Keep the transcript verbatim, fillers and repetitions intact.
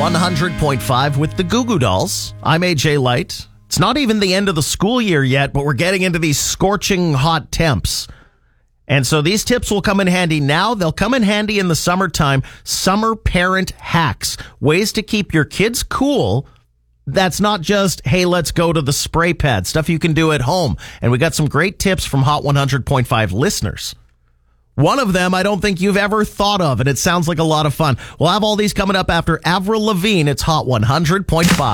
one hundred point five with the Goo Goo Dolls. I'm A J Light. It's not even the end of the school year yet, but we're getting into these scorching hot temps. And so these tips will come in handy now. They'll come in handy in the summertime. Summer parent hacks. Ways to keep your kids cool. That's not just, hey, let's go to the spray pad. Stuff you can do at home. And we got some great tips from Hot one hundred point five listeners. One of them I don't think you've ever thought of, and it sounds like a lot of fun. We'll have all these coming up after Avril Lavigne. It's Hot one hundred point five.